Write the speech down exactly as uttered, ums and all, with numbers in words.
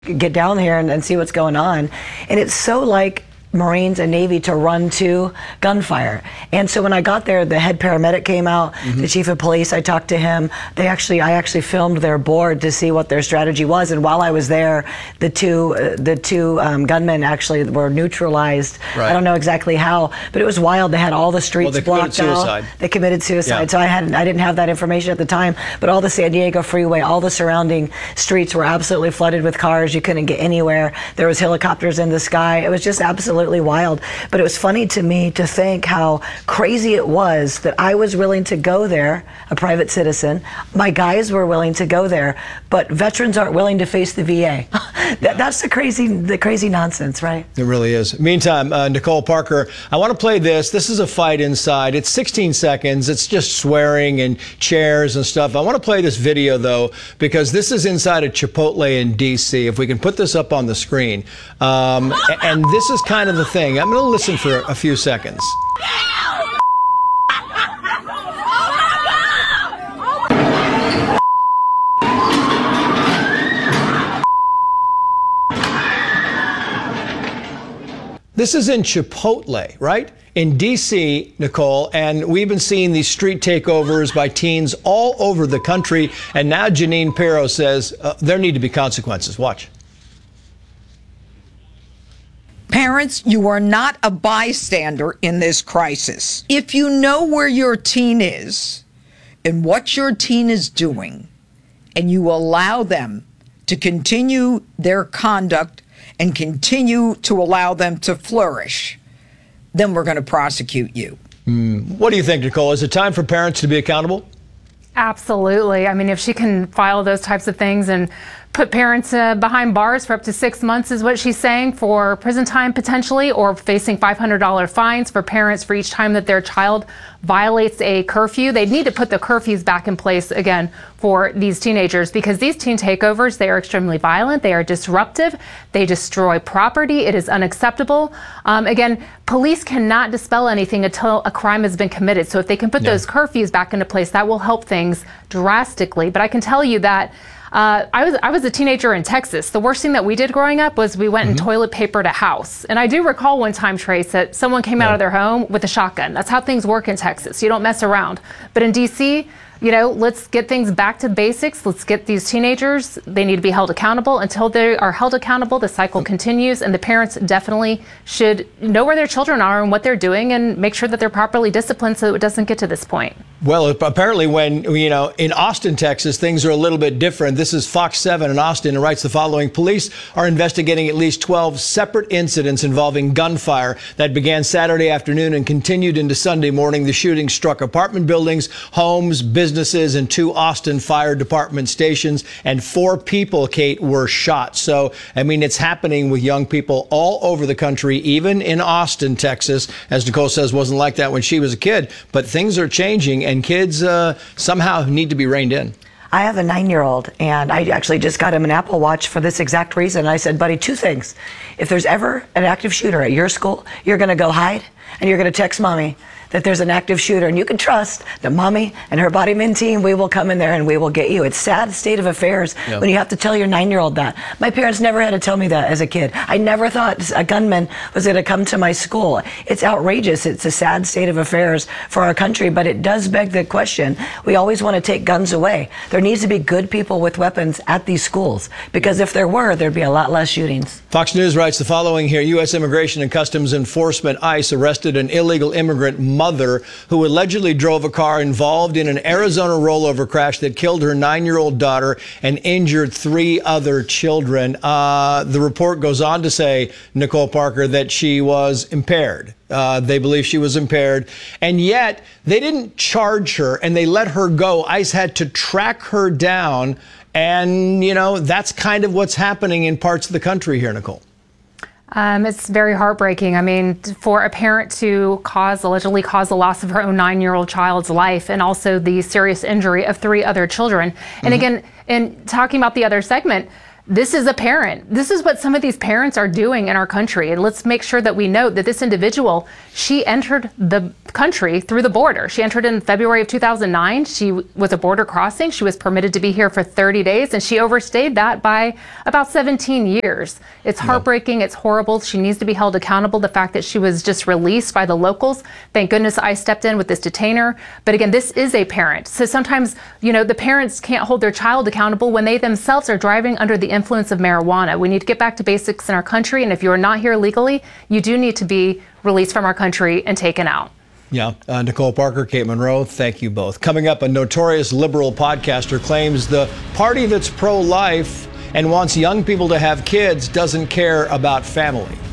get down here and, and see what's going on. And it's so like Marines and Navy to run to gunfire. And so when I got there, the head paramedic came out, mm-hmm. the chief of police, I talked to him. They actually, I actually filmed their board to see what their strategy was. And while I was there, the two, uh, the two um, gunmen actually were neutralized. Right. I don't know exactly how, but it was wild. They had all the streets well, they blocked suicide. out. They committed suicide. Yeah. So I hadn't, I didn't have that information at the time, but all the San Diego freeway, all the surrounding streets were absolutely flooded with cars. You couldn't get anywhere. There was helicopters in the sky. It was just absolutely wild. But it was funny to me to think how crazy it was that I was willing to go there, a private citizen. My guys were willing to go there, but veterans aren't willing to face the V A. that, that's the crazy, the crazy nonsense, right? It really is. Meantime, uh, Nicole Parker, I want to play this. This is a fight inside. It's sixteen seconds. It's just swearing and chairs and stuff. I want to play this video, though, because this is inside a Chipotle in D C. If we can put this up on the screen. Um, and this is kind of the thing. I'm going to listen for a few seconds. This is in Chipotle, right? In D C, Nicole, and we've been seeing these street takeovers by teens all over the country. And now Jeanine Pirro says uh, there need to be consequences. Watch. Parents, you are not a bystander in this crisis. If you know where your teen is and what your teen is doing, and you allow them to continue their conduct and continue to allow them to flourish, then we're going to prosecute you. Mm. What do you think, Nicole? Is it time for parents to be accountable? Absolutely. I mean, if she can file those types of things and put parents uh, behind bars for up to six months is what she's saying, for prison time potentially, or facing five hundred dollar fines for parents for each time that their child violates a curfew. They need to put the curfews back in place again for these teenagers, because these teen takeovers, they are extremely violent, they are disruptive, they destroy property, it is unacceptable. Um, again, police cannot dispel anything until a crime has been committed. So if they can put yeah. those curfews back into place, that will help things drastically. But I can tell you that Uh, I was I was a teenager in Texas. The worst thing that we did growing up was we went mm-hmm. and toilet papered a house. And I do recall one time, Trace, that someone came yeah. out of their home with a shotgun. That's how things work in Texas. You don't mess around. But in D C, you know, let's get things back to basics. Let's get these teenagers, they need to be held accountable. Until they are held accountable, the cycle continues, and the parents definitely should know where their children are and what they're doing and make sure that they're properly disciplined so it doesn't get to this point. Well, apparently when, you know, in Austin, Texas, things are a little bit different. This is Fox seven in Austin, and writes the following. Police are investigating at least twelve separate incidents involving gunfire that began Saturday afternoon and continued into Sunday morning. The shooting struck apartment buildings, homes, businesses, and two Austin Fire Department stations, and four people, Kate, were shot. So, I mean, it's happening with young people all over the country, even in Austin, Texas. As Nicole says, wasn't like that when she was a kid, but things are changing. And kids uh, somehow need to be reined in. I have a nine-year-old, and I actually just got him an Apple Watch for this exact reason. I said, buddy, two things. If there's ever an active shooter at your school, you're going to go hide, and you're going to text mommy that there's an active shooter, and you can trust that mommy and her Bodyman team, we will come in there and we will get you. It's sad state of affairs yep. when you have to tell your nine-year-old that. My parents never had to tell me that as a kid. I never thought a gunman was going to come to my school. It's outrageous. It's a sad state of affairs for our country, but it does beg the question. We always want to take guns away. There needs to be good people with weapons at these schools, because if there were, there'd be a lot less shootings. Fox News writes the following here. U S Immigration and Customs Enforcement, ICE, arrested an illegal immigrant mother who allegedly drove a car involved in an Arizona rollover crash that killed her nine-year-old daughter and injured three other children. Uh, the report goes on to say, Nicole Parker, that she was impaired. Uh, they believe she was impaired, and yet they didn't charge her and they let her go. ICE had to track her down, and, you know, that's kind of what's happening in parts of the country here, Nicole. Um, it's very heartbreaking. I mean, for a parent to cause, allegedly cause the loss of her own nine-year-old child's life, and also the serious injury of three other children. And mm-hmm. again, in talking about the other segment, This is a parent. This is what some of these parents are doing in our country. And let's make sure that we note that this individual, she entered the country through the border. She entered in February of two thousand nine. She was a border crossing. She was permitted to be here for thirty days, and she overstayed that by about seventeen years. It's heartbreaking. It's horrible. She needs to be held accountable. The fact that she was just released by the locals, thank goodness I stepped in with this detainer. But again, this is a parent. So sometimes, you know, the parents can't hold their child accountable when they themselves are driving under the influence of marijuana. We need to get back to basics in our country, and if you are not here legally, you do need to be released from our country and taken out. Yeah. Uh, Nicole Parker, Kate Monroe, thank you both. Coming up, a notorious liberal podcaster claims the party that's pro-life and wants young people to have kids doesn't care about family.